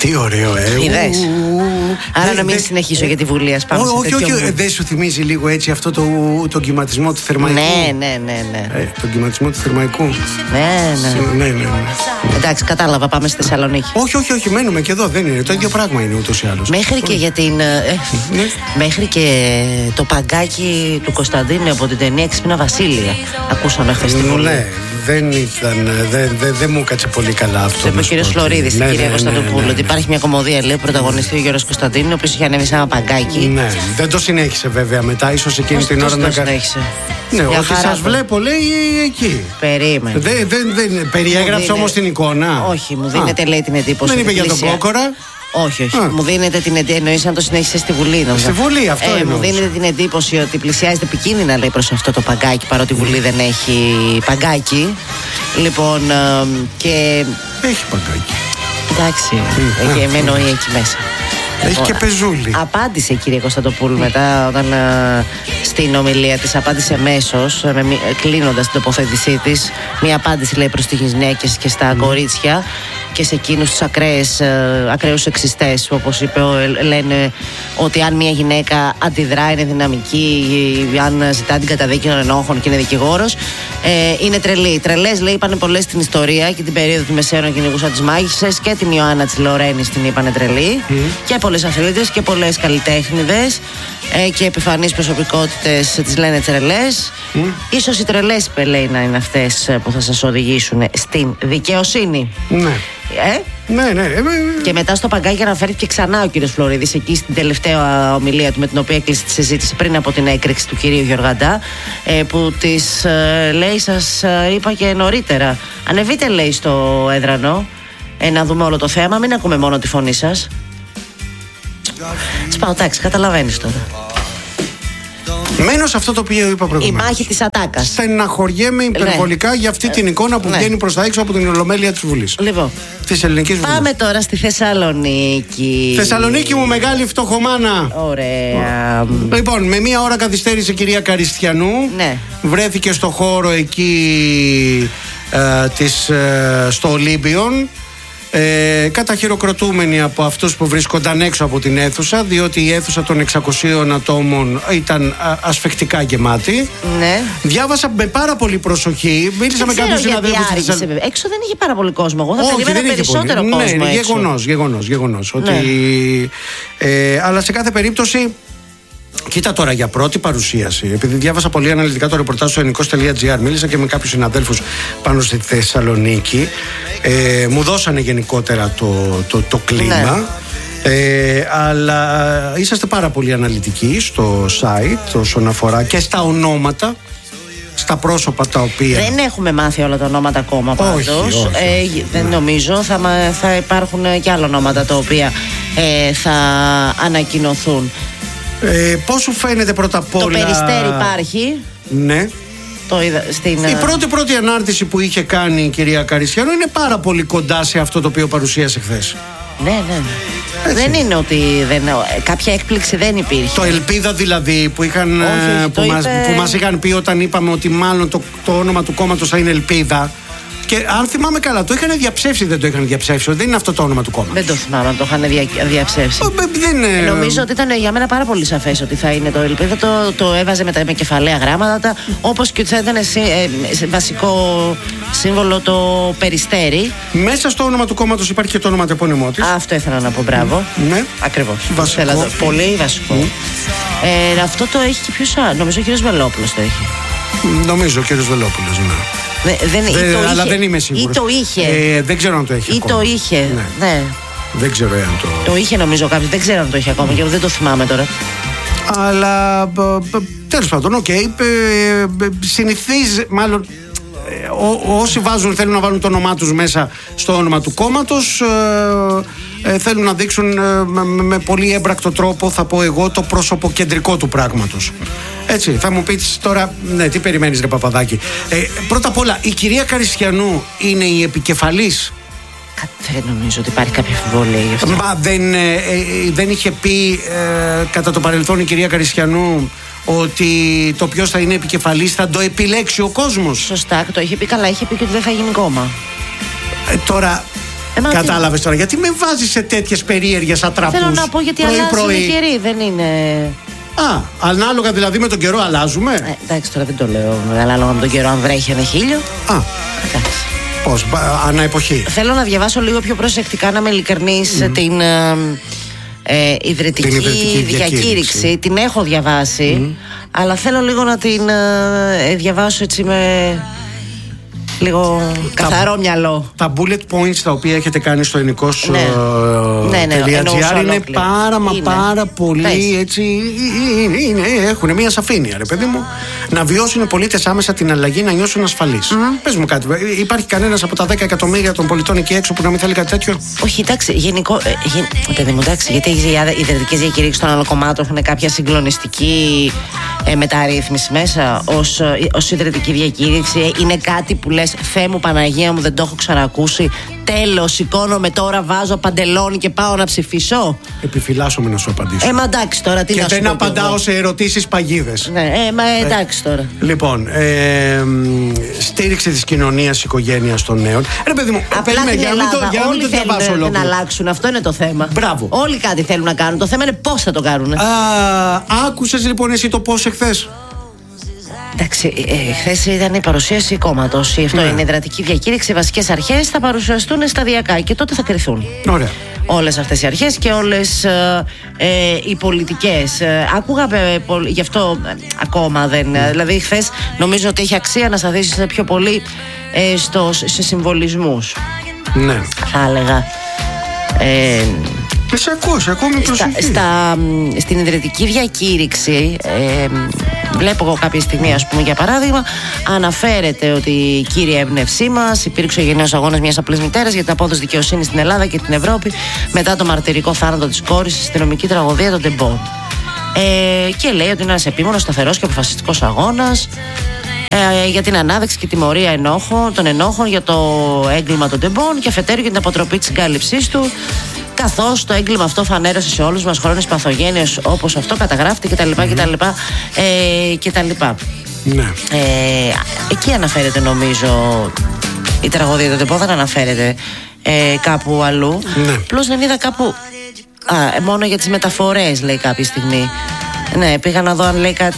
Τι ωραίο, Είδες. Άρα να μην συνεχίσω για τη Βουλή, ας πάμε. Όχι, δεν σου θυμίζει λίγο έτσι αυτό τον κυματισμό του Θερμαϊκού? Ναι. Τον κυματισμό του Θερμαϊκού. Ναι. Εντάξει, κατάλαβα, πάμε στη Θεσσαλονίκη. Όχι, μένουμε και εδώ, δεν είναι. Το ίδιο πράγμα είναι ούτως ή άλλως. Μέχρι και για την. Μέχρι και το παγκάκι του Κωνσταντίνου από την ταινία Ξύπνα Βασίλεια. Ακούσαμε χθες στη Βουλή. Ναι, δεν μου κάτσε πολύ καλά αυτό. Το είπε ο κύριος Φλωρίδης στην κυρία Κωνσταντοπούλου. Ότι υπάρχει μια κομμωδία, λέει, πρωταγωνιστή ο Γιώργος Κωνσταντίνου, ο οποίος είχε ανέβει σε ένα παγκάκι. Ναι, δεν το συνέχισε βέβαια μετά, ίσως εκείνη την ώρα να κάνει. Ναι, ότι σας βλέπω, λέει, εκεί. Περίμενε. Δεν περιέγραψε όμως την εικόνα. Όχι, μου δίνεται, λέει, την εντύπωση. Δεν είπε για τον Κόκορα. Όχι. Μου δίνεται την εντύπωση. Εννοείς αν το συνέχισε στη Βουλή, νομίζω. Στη Βουλή, αυτό εννοούσα. Μου δίνεται την εντύπωση ότι πλησιάζεται επικίνδυνα, λέει, προς αυτό το παγκάκι, παρότι η Βουλή δεν έχει παγκάκι. Λοιπόν, και. Έχει παγκάκι. Εντάξει, με εννοεί εκεί μέσα. Έχει και πεζούλι. Απάντησε η κυρία Κωνσταντοπούλου μετά, όταν στην ομιλία της απάντησε αμέσως, κλείνοντας την τοποθέτησή της. Μία απάντηση, λέει, προς τις γυναίκες και στα κορίτσια και σε εκείνους τους ακραίους σεξιστές, όπως είπε, λένε ότι αν μια γυναίκα αντιδρά, είναι δυναμική, αν ζητά την καταδίκη των ενόχων και είναι δικηγόρος, είναι τρελή. Τρελές, λέει, είπανε πολλές στην ιστορία και την περίοδο του Μεσαίων κυνηγούσαν τις μάγισσες, και την Ιωάννα της Λορένης την είπανε τρελή, και πολλές αθλήτες και πολλές καλλιτέχνηδες και επιφανείς προσωπικότητες τις λένε τρελές. Ίσως οι τρελές, λέει, να είναι αυτές που θα σας οδηγήσουν στην δικαιοσύνη. Ναι. Ναι. Και μετά στο παγκάκι αναφέρθηκε ξανά ο κύριος Φλωρίδης εκεί στην τελευταία ομιλία του, με την οποία έκλεισε τη συζήτηση πριν από την έκρηξη του κυρίου Γιωργαντά, που της λέει, σας είπα και νωρίτερα, ανεβείτε, λέει, στο έδρανο να δούμε όλο το θέμα, μην ακούμε μόνο τη φωνή σας. Σπάω, εντάξει, καταλαβαίνεις τώρα. Μένω σε αυτό το οποίο είπα προηγουμένως. Η μάχη της ατάκας. Στεναχωριέμαι υπερβολικά για αυτή την εικόνα που βγαίνει προς τα έξω από την Ολομέλεια της Βουλής. Λοιπόν, της Ελληνικής Βουλής. πάμε τώρα στη Θεσσαλονίκη. Θεσσαλονίκη μου, μεγάλη φτωχομάνα. Ωραία. Λοιπόν, με μία ώρα καθυστέρησε η κυρία Καριστιανού. Ναι. Βρέθηκε στο χώρο εκεί στο Ολύμπιον. Καταχειροκροτούμενοι από αυτούς που βρίσκονταν έξω από την αίθουσα, διότι η αίθουσα των 600 ατόμων ήταν ασφεκτικά γεμάτη. Ναι. Διάβασα με πάρα πολύ προσοχή. Μίλησα με κάποιους συναδέλφους. Έξω δεν είχε πάρα πολύ κόσμο. Εγώ θα περίμενα περισσότερο κόσμο. Ναι, γεγονός. Ναι. Ότι, αλλά σε κάθε περίπτωση. Κοίτα τώρα, για πρώτη παρουσίαση, επειδή διάβασα πολύ αναλυτικά το ρεπορτάζ στο ελληνικός.gr, μίλησα και με κάποιους συναδέλφους πάνω στη Θεσσαλονίκη, μου δώσανε γενικότερα το κλίμα. Ναι. Αλλά είσαστε πάρα πολύ αναλυτικοί στο site όσον αφορά και στα ονόματα, στα πρόσωπα τα οποία. Δεν έχουμε μάθει όλα τα ονόματα ακόμα πάντως. Όχι. Δεν νομίζω. Θα υπάρχουν και άλλα ονόματα τα οποία θα ανακοινωθούν. Πώς σου φαίνεται πρώτα απ' όλα? Το Περιστέρι υπάρχει. Ναι. Το είδα στην. Η πρώτη ανάρτηση που είχε κάνει η κυρία Καριστιανού είναι πάρα πολύ κοντά σε αυτό το οποίο παρουσίασε χθες. Ναι. Έτσι. Δεν είναι ότι κάποια έκπληξη δεν υπήρχε. Το Ελπίδα δηλαδή που, που μας είχαν πει όταν είπαμε ότι μάλλον το όνομα του κόμματος θα είναι Ελπίδα. Και αν θυμάμαι καλά, το είχαν διαψεύσει, δεν το είχαν διαψεύσει? Δεν είναι αυτό το όνομα του κόμματος. Δεν το θυμάμαι αν το είχαν διαψεύσει. Νομίζω ότι ήταν για μένα πάρα πολύ σαφές ότι θα είναι το Ελπίδα. Το έβαζε με κεφαλαία γράμματα, όπως και ότι θα ήταν βασικό σύμβολο το Περιστέρι. Μέσα στο όνομα του κόμματος υπάρχει και το όνομα του επώνυμό της. Αυτό ήθελα να πω, μπράβο. Ναι. Ακριβώς. Βασικό. Πολύ βασικό. Αυτό το έχει και ποιος άλλο? Νομίζω ο κύριος Βελόπουλος το έχει. Νομίζω ο κύριος Βελόπουλος, ναι. Αλλά δεν είμαι σίγουρος. Ή το είχε. Δεν ξέρω αν το έχει. Ή ακόμα. Το είχε. Ναι. Δεν ξέρω αν το. Το είχε νομίζω κάποιος. Δεν ξέρω αν το είχε ακόμα και δεν το θυμάμαι τώρα. Αλλά τέλος πάντων, συνηθίζει μάλλον. Όσοι θέλουν να βάλουν το όνομά τους μέσα στο όνομα του κόμματος, θέλουν να δείξουν με πολύ έμπρακτο τρόπο, θα πω εγώ, το πρόσωπο κεντρικό του πράγματος. Έτσι, θα μου πεις τώρα, ναι, τι περιμένεις ρε Παπαδάκη? Πρώτα απ' όλα, η κυρία Καριστιανού είναι η επικεφαλής? Δεν νομίζω ότι υπάρχει κάποια αμφιβολία γι' αυτό. Μα δεν είχε πει κατά το παρελθόν η κυρία Καριστιανού ότι το ποιος θα είναι επικεφαλής θα το επιλέξει ο κόσμος? Σωστά, το είχε πει, καλά, είχε πει και ότι δεν θα γίνει κόμμα. Τώρα, Κατάλαβες τώρα, γιατί με βάζεις σε τέτοιες περίεργες ατραπούς? Θέλω να πω γιατί αλλάζουν οι καιροί, δεν είναι. Ανάλογα δηλαδή με τον καιρό αλλάζουμε. Εντάξει, τώρα δεν το λέω. Ανάλογα με τον καιρό, αν βρέχει, αν έχει ήλιο. Εντάξει. Πώς, ανά εποχή. Θέλω να διαβάσω λίγο πιο προσεκτικά, να είμαι ειλικρινής, την ιδρυτική διακήρυξη. Την έχω διαβάσει, αλλά θέλω λίγο να την διαβάσω έτσι με λίγο καθαρό μυαλό. Τα bullet points τα οποία έχετε κάνει στο ελληνικός.gr είναι πάρα πολύ έτσι. Έχουν μια σαφήνεια, ρε παιδί μου. Να βιώσουν οι πολίτες άμεσα την αλλαγή, να νιώσουν ασφαλείς. Πες μου κάτι. Υπάρχει κανένας από τα 10 εκατομμύρια των πολιτών εκεί έξω που να μην θέλει κάτι τέτοιο? Όχι, εντάξει, γενικό. Παιδί μου, εντάξει, γιατί οι ιδρυτικές διακηρύξεις των άλλων κομμάτων έχουν κάποια συγκλονιστική μεταρρύθμιση μέσα ως ιδρυτική διακήρυξη. Είναι κάτι που λες, Θεέ μου, Παναγία μου, δεν το έχω ξανακούσει. Τέλος, σηκώνομαι τώρα, βάζω παντελόνι και πάω να ψηφίσω. Επιφυλάσσομαι να σου απαντήσω. Μα εντάξει τώρα, τι και να σου πω. Και δεν απαντάω σε ερωτήσεις παγίδες. Ναι, εντάξει τώρα. Λοιπόν, στήριξη της κοινωνίας, οικογένειας των νέων. Ρε παιδί μου, απλά την Ελλάδα, όλοι θέλουν να αλλάξουν. Αυτό είναι το θέμα. Μπράβο. Όλοι κάτι θέλουν να κάνουν. Το θέμα είναι πώς θα το κάνουν. Άκουσες λοιπόν εσύ το πώς εχθές? Εντάξει, χθες ήταν η παρουσίαση κόμματος. Αυτό είναι η ιδρυτική διακήρυξη. Οι βασικές αρχές θα παρουσιαστούν σταδιακά και τότε θα κρυθούν. Ωραία. Όλες αυτές οι αρχές και όλες οι πολιτικές. Άκουγα γι' αυτό ακόμα δεν. Δηλαδή, χθες νομίζω ότι έχει αξία να σταθείς πιο πολύ σε συμβολισμούς. Ναι. Θα έλεγα. Σε ακούω με προσοχή. Στην ιδρυτική διακήρυξη βλέπω εγώ κάποια στιγμή, ας πούμε, για παράδειγμα, αναφέρεται ότι η κύρια έμπνευσή μας υπήρξε ο γενναίος αγώνας μιας απλής μητέρας για την απόδοση δικαιοσύνης στην Ελλάδα και την Ευρώπη μετά το μαρτυρικό θάνατο της κόρης στη αστυνομική τραγωδία των Ντεμπόν. Και λέει ότι είναι ένας επίμονος, σταθερός και αποφασιστικός αγώνας για την ανάδειξη και τιμωρία των ενόχων για το έγκλημα των Ντεμπόν και αφετέρου για την αποτροπή της συγκάλυψής του. Καθώς το έγκλημα αυτό φανέρωσε σε όλους μας χρόνες παθογένειες όπως αυτό καταγράφεται κτλ. Ναι. Εκεί αναφέρεται νομίζω η τραγωδία του Ντεμπόν, δεν αναφέρεται κάπου αλλού. Ναι. Απλώς δεν είδα κάπου. Μόνο για τις μεταφορές λέει κάποια στιγμή. Ναι, πήγα να δω αν λέει κάτι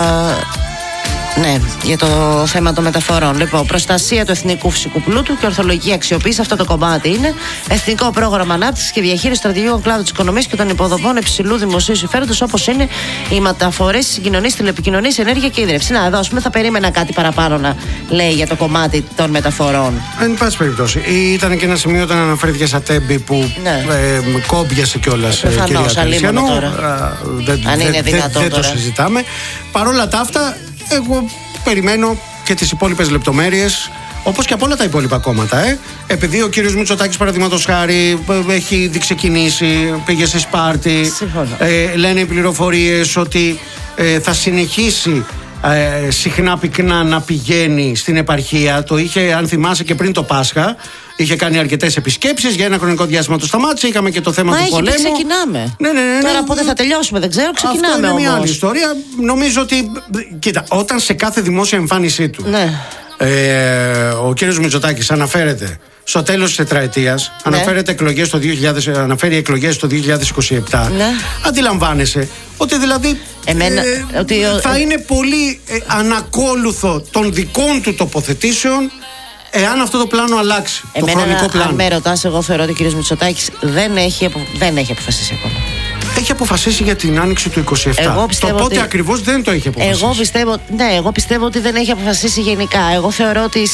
για το θέμα των μεταφορών. Λοιπόν, προστασία του εθνικού φυσικού πλούτου και ορθολογική αξιοποίηση. Αυτό το κομμάτι είναι. Εθνικό πρόγραμμα ανάπτυξης και διαχείριση στρατηγικών κλάδων της οικονομίας και των υποδομών υψηλού δημοσίου συμφέροντος, όπως είναι οι μεταφορές, οι συγκοινωνίες, τηλεπικοινωνίες, ενέργεια και ίδρυυση. Να, εδώ, ας πούμε, θα περίμενα κάτι παραπάνω να λέει για το κομμάτι των μεταφορών. Εν πάση περιπτώσει. Ήταν και ένα σημείο όταν αναφέρθηκε στα Τέμπη που κόμπιασε κιόλας. Προφανώς, αλίμονο τώρα. Αν είναι δυνατόν. Δεν το συζητάμε. Παρόλα τα αυτά, εγώ περιμένω και τις υπόλοιπες λεπτομέρειες, όπως και από όλα τα υπόλοιπα κόμματα. Επειδή ο κύριος Μητσοτάκης, παραδείγματος χάρη, έχει ήδη ξεκινήσει, πήγε σε Σπάρτη. Λένε οι πληροφορίες ότι θα συνεχίσει συχνά πυκνά να πηγαίνει στην επαρχία. Το είχε, αν θυμάσαι, και πριν το Πάσχα. Είχε κάνει αρκετές επισκέψεις, για ένα χρονικό διάστημα το σταμάτησε. Είχαμε και το θέμα του πολέμου. Ξεκινάμε. Ναι. Τώρα πότε θα τελειώσουμε, δεν ξέρω. Ξεκινάμε. Αυτό είναι όμως μια άλλη ιστορία. Νομίζω ότι. Κοίτα, όταν σε κάθε δημόσια εμφάνισή του ο κύριος Μητσοτάκης αναφέρεται στο τέλος της τετραετίας, αναφέρει εκλογές το 2027, αντιλαμβάνεσαι ότι δηλαδή θα είναι πολύ ανακόλουθο των δικών του τοποθετήσεων εάν αυτό το πλάνο αλλάξει. Το χρονικό πλάνο. Αν με ρωτάς, εγώ θεωρώ ότι ο κύριος Μητσοτάκης δεν έχει αποφασίσει ακόμα. Έχει αποφασίσει για την άνοιξη του 27. Το πότε ακριβώς δεν το έχει αποφασίσει. Εγώ πιστεύω ότι δεν έχει αποφασίσει γενικά. Εγώ θεωρώ ότι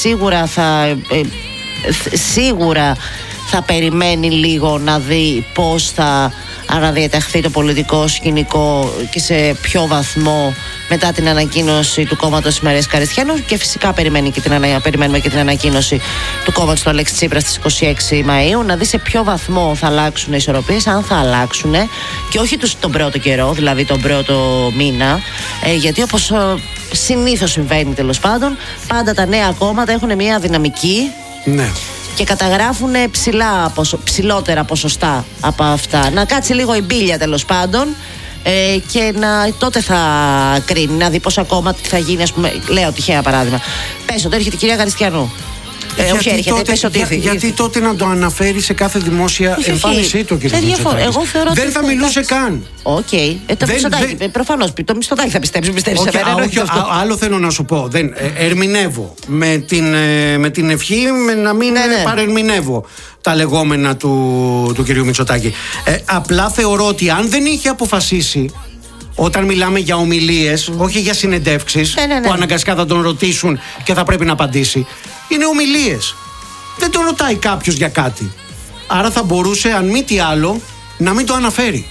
σίγουρα θα περιμένει λίγο να δει πώς θα αναδιαταχθεί το πολιτικό σκηνικό και σε ποιο βαθμό μετά την ανακοίνωση του κόμματος Μαρίας Καριστιανού, και φυσικά περιμένουμε και την ανακοίνωση του κόμματος του Αλέξη Τσίπρα στις 26 Μαΐου, να δει σε ποιο βαθμό θα αλλάξουν οι ισορροπίες, αν θα αλλάξουν, και όχι τον πρώτο καιρό, δηλαδή τον πρώτο μήνα, γιατί όπως συνήθως συμβαίνει τέλος πάντων, πάντα τα νέα κόμματα έχουν μια δυναμική. Ναι. Και καταγράφουν ψηλότερα ποσοστά από αυτά. Να κάτσει λίγο η μπίλια τέλος πάντων, και τότε θα κρίνει, να δει πώς ακόμα τι θα γίνει. Ας πούμε, λέω τυχαία παράδειγμα. Πες ότι έρχεται η κυρία Καριστιανού. Όχι, έρχεται, πες ότι γιατί τότε να το αναφέρει σε κάθε δημόσια εμφάνισή του, κύριε Μητσοτάκη? Εγώ θεωρώ δεν θα μιλούσε καν. Οκ. Το Μητσοτάκη, προφανώς. Το Μητσοτάκη θα πιστέψει σε μένα. Άλλο θέλω να σου πω. Ερμηνεύω με την ευχή να μην παρερμηνεύω τα λεγόμενα του κυρίου Μητσοτάκη. Απλά θεωρώ ότι αν δεν είχε αποφασίσει, όταν μιλάμε για ομιλίες, όχι για συνεντεύξεις που αναγκαστικά θα τον ρωτήσουν και θα πρέπει να απαντήσει, είναι ομιλίες. Δεν τον ρωτάει κάποιος για κάτι. Άρα θα μπορούσε, αν μη τι άλλο, να μην το αναφέρει.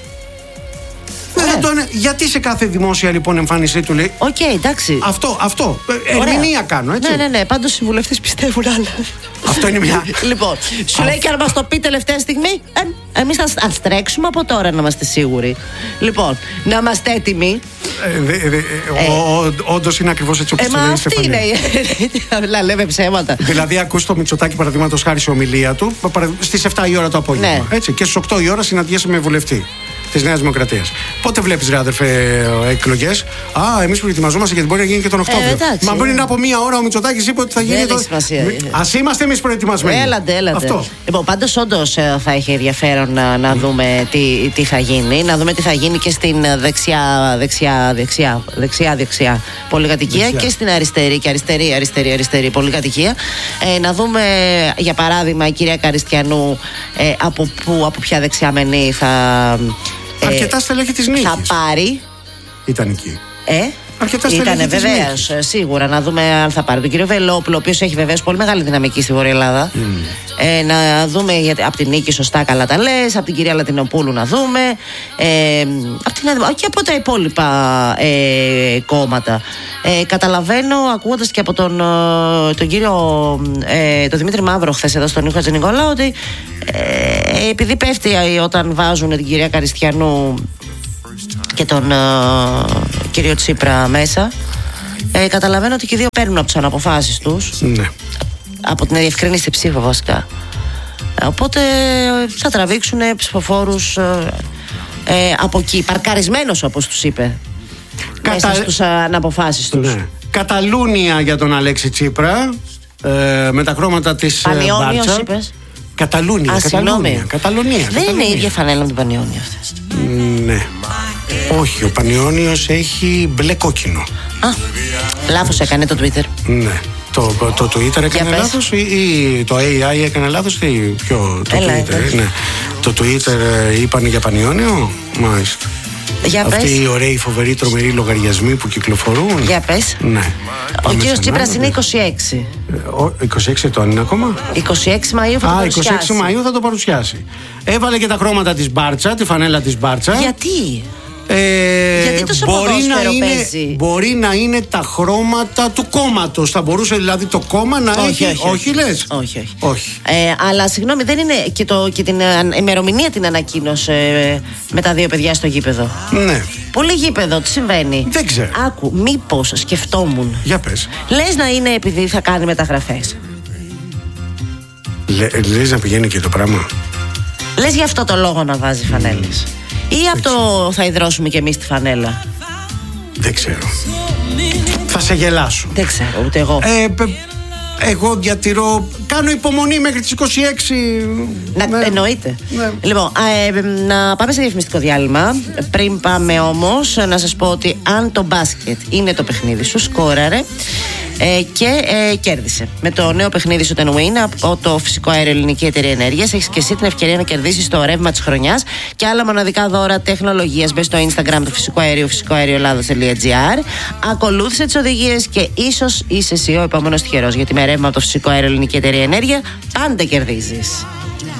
Γιατί σε κάθε δημόσια λοιπόν εμφάνισή του λέει. Οκ, εντάξει. Αυτό. Ερμηνεία κάνω, έτσι. Ναι. Πάντως οι βουλευτές πιστεύουν άλλα. Αυτό είναι μια. Λοιπόν, σου λέει και αν μας το πει τελευταία στιγμή, εμείς θα τρέξουμε από τώρα να είμαστε σίγουροι. Λοιπόν, να είμαστε έτοιμοι. Όντως είναι ακριβώς έτσι όπως το λέει η Στεφανία. είναι. Λέμε ψέματα. Δηλαδή, ακούς το Μητσοτάκη, παραδείγματος χάρη σε ομιλία του, στις 7 η ώρα το απόγευμα. Έτσι, και στις 8 η ώρα συναντιέσαι με βουλευτή της Νέας Δημοκρατίας. Πότε βλέπεις, ρε αδερφέ, εκλογές? Εμείς προετοιμαζόμαστε γιατί μπορεί να γίνει και τον Οκτώβριο. Μα πριν από μία ώρα ο Μητσοτάκης είπε ότι θα γίνει. Ας είμαστε εμείς προετοιμασμένοι. Έλατε. Αυτό. Λοιπόν, πάντως όντως θα έχει ενδιαφέρον να δούμε τι θα γίνει. Να δούμε τι θα γίνει και στην δεξιά πολυκατοικία και στην αριστερή και αριστερή πολυκατοικία. Να δούμε, για παράδειγμα, η κυρία Καριστιανού από ποια δεξιαμενή θα. Αρκετά στελέχη της νίκης θα πάρει. Ήταν εκεί. Ήτανε βεβαίως, σίγουρα. Να δούμε αν θα πάρει τον κύριο Βελόπουλο, ο οποίος έχει βεβαίως πολύ μεγάλη δυναμική στη Βόρεια Ελλάδα. Να δούμε από την Νίκη, σωστά, καλά τα λες. Από την κυρία Λατινοπούλου να δούμε. Και από τα υπόλοιπα κόμματα. Καταλαβαίνω, ακούγοντας και από τον κύριο τον Δημήτρη Μαύρο χθες εδώ στον Νίκο Χατζηνικόλαο, ότι επειδή πέφτει όταν βάζουν την κυρία Καριστιανού και τον κύριο Τσίπρα μέσα, καταλαβαίνω ότι και οι δύο παίρνουν από τις αναποφάσεις τους, από την διευκρίνηση ψήφο βασικά. Οπότε θα τραβήξουν ψηφοφόρους από εκεί, παρκαρισμένος όπως τους είπε, μέσα στους αναποφάσεις τους. Καταλούνια για τον Αλέξη Τσίπρα, με τα χρώματα της Πανιόνιος είπες? Καταλούνια. Δεν είναι η ίδια φανέλα με την Πανιόνια αυτές? Ναι. Όχι, ο Πανιόνιος έχει μπλε κόκκινο. Λάθος έκανε το Twitter. Ναι. Το Twitter έκανε λάθος ή το AI έκανε λάθος ή ποιο? Το Twitter. Ναι. Το Twitter είπανε για Πανιόνιο. Μάλιστα. Αυτοί οι ωραίοι, φοβεροί, τρομεροί λογαριασμοί που κυκλοφορούν. Για πες. Ναι. Ο κύριος Τσίπρας είναι 26. 26 ετών είναι ακόμα. 26 Μαΐου θα το παρουσιάσει. 26 Μαΐου θα το παρουσιάσει. Έβαλε και τα χρώματα της Μπάρτσα, τη φανέλα της Μπάρτσα. Γιατί? Γιατί τόσο ποδόσφαιρο παίζει? Μπορεί να είναι τα χρώματα του κόμματος. Θα μπορούσε δηλαδή το κόμμα να έχει. Όχι, λες? Όχι. Αλλά συγγνώμη, δεν είναι και την ημερομηνία την ανακοίνωσε με τα δύο παιδιά στο γήπεδο? Ναι. Πολύ γήπεδο, τι συμβαίνει? Δεν ξέρω. Άκου, μήπως σκεφτόμουν. Για πες. Λες να είναι επειδή θα κάνει μεταγραφές? Λες να πηγαίνει και το πράγμα? Λες γι' αυτό το λόγο να βάζει φανέλες? Ή από το θα ιδρώσουμε κι εμείς τη φανέλα? Δεν ξέρω. Θα σε γελάσω. Δεν ξέρω, ούτε εγώ. Εγώ διατηρώ. Κάνω υπομονή μέχρι τις 26. Εννοείται. Λοιπόν, να πάμε σε διαφημιστικό διάλειμμα. Πριν πάμε όμως, να σας πω ότι αν το μπάσκετ είναι το παιχνίδι σου, σκόραρε και κέρδισε. Με το νέο παιχνίδι σου Ten Win από το Φυσικό Αέριο Ελληνική Εταιρεία Ενέργειας, έχεις και εσύ την ευκαιρία να κερδίσεις το ρεύμα της χρονιάς και άλλα μοναδικά δώρα τεχνολογίας. Μπες στο Instagram του Φυσικού Αερίου, φυσικοαερioελλάδος.gr. Ακολούθησε τις οδηγίες και ίσως είσαι εσύ ο επόμενος τυχερός, γιατί με ρεύμα από το Φυσικό Αέριο Ελληνική Εταιρεία Ενέργεια πάντα κερδίζεις.